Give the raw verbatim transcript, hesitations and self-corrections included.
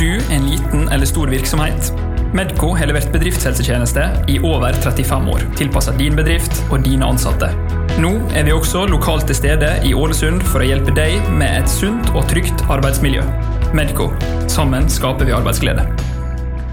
du en liten eller stor virksomhet? Medco har levert bedriftshelsetjeneste i over trettifem år, tilpasset din bedrift og dine ansatte. Nå er vi også lokalt til stede i Ålesund for å hjelpe deg med et sunt og trygt arbeidsmiljø. Medco. Sammen skaper vi arbeidsglede.